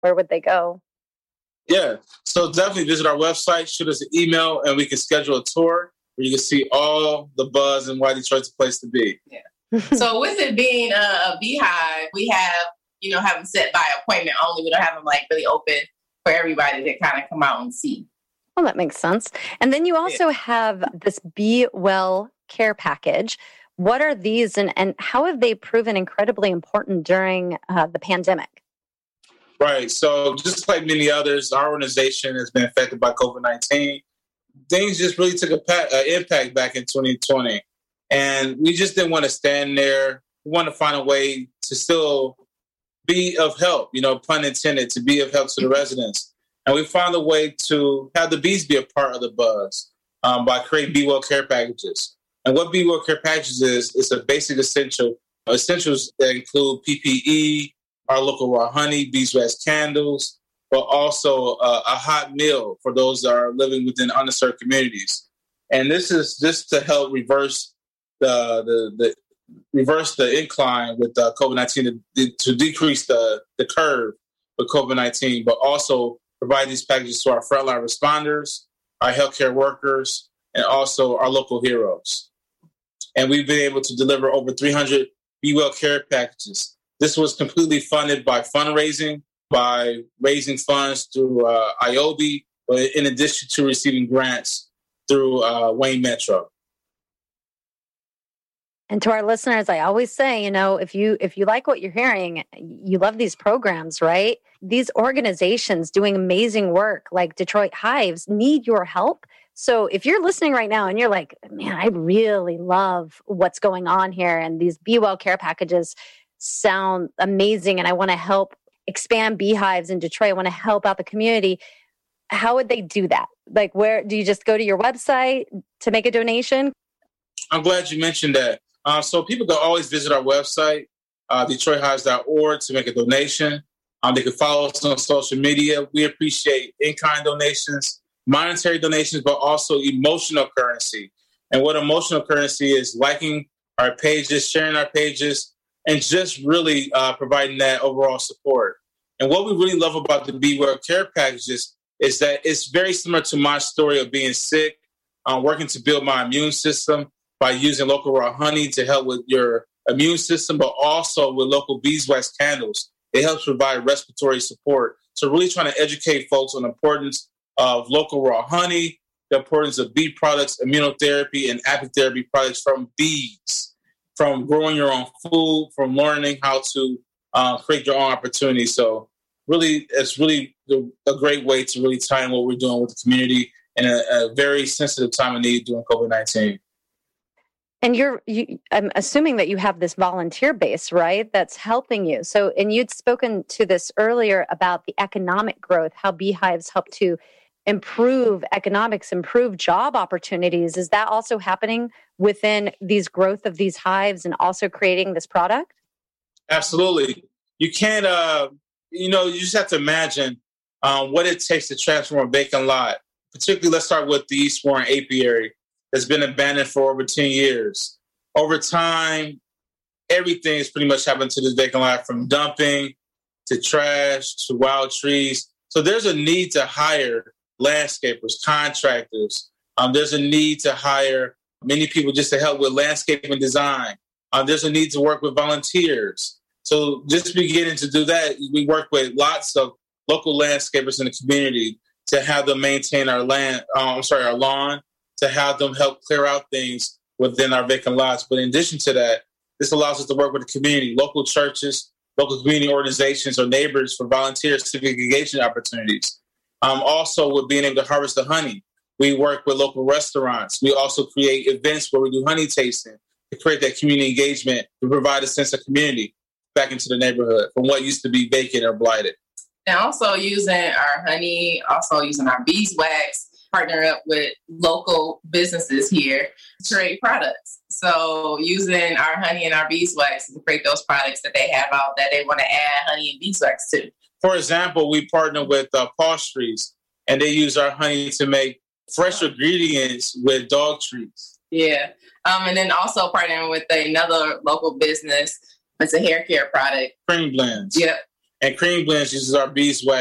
where would they go? Yeah. So definitely visit our website, shoot us an email, and we can schedule a tour where you can see all the buzz and why Detroit's a place to be. Yeah. So with it being a beehive, we have them set by appointment only. We don't have them really open for everybody to kind of come out and see. Well, that makes sense. And then you also have this Be Well care package. What are these and how have they proven incredibly important during the pandemic? Right. So just like many others, our organization has been affected by COVID-19. Things just really took an impact back in 2020. And we just didn't want to stand there. We want to find a way to still be of help, pun intended, to be of help to the residents. And we found a way to have the bees be a part of the buzz by creating Be Well care packages. And what Be Well care packages is, it's a basic essentials that include PPE, our local raw honey, beeswax candles, but also a hot meal for those that are living within underserved communities. And this is just to help reverse the incline with COVID-19 to decrease the curve with COVID-19, but also provide these packages to our frontline responders, our healthcare workers, and also our local heroes. And we've been able to deliver over 300 Be Well care packages. This was completely funded by fundraising, by raising funds through IOBI, but in addition to receiving grants through Wayne Metro. And to our listeners, I always say, if you like what you're hearing, you love these programs, right? These organizations doing amazing work like Detroit Hives need your help. So if you're listening right now and you're like, man, I really love what's going on here, and these Be Well care packages sound amazing, and I want to help expand beehives in Detroit, I want to help out the community, how would they do that? Where do you just go to your website to make a donation? I'm glad you mentioned that. So people can always visit our website, DetroitHives.org, to make a donation. They can follow us on social media. We appreciate in-kind donations, monetary donations, but also emotional currency. And what emotional currency is, liking our pages, sharing our pages, and just really providing that overall support. And what we really love about the Be Well care packages is that it's very similar to my story of being sick, working to build my immune system by using local raw honey to help with your immune system, but also with local beeswax candles. It helps provide respiratory support. So really trying to educate folks on the importance of local raw honey, the importance of bee products, immunotherapy, and apitherapy products from bees, from growing your own food, from learning how to create your own opportunities. So really, it's really a great way to really tie in what we're doing with the community in a very sensitive time of need during COVID-19. And I'm assuming that you have this volunteer base, right? That's helping you. So, and you'd spoken to this earlier about the economic growth, how beehives help to improve economics, improve job opportunities. Is that also happening within these growth of these hives and also creating this product? Absolutely. You can't, you just have to imagine what it takes to transform a vacant lot. Particularly, let's start with the East Warren Apiary that's been abandoned for over 10 years. Over time, everything has pretty much happened to this vacant lot, from dumping to trash to wild trees. So there's a need to hire landscapers, contractors. There's a need to hire many people just to help with landscaping design. There's a need to work with volunteers. So just beginning to do that, we work with lots of local landscapers in the community to have them maintain our our lawn, to have them help clear out things within our vacant lots. But in addition to that, this allows us to work with the community, local churches, local community organizations, or neighbors for volunteer civic engagement opportunities. Also, with being able to harvest the honey, we work with local restaurants. We also create events where we do honey tasting to create that community engagement, to provide a sense of community back into the neighborhood from what used to be vacant or blighted. And also using our honey, also using our beeswax, partner up with local businesses here to create products. So using our honey and our beeswax to create those products that they have out that they want to add honey and beeswax to. For example, we partner with Pastries, and they use our honey to make fresh ingredients with dog treats. Yeah. And then also partnering with another local business. It's a hair care product. Cream blends. Yep. And Cream Blends uses our beeswax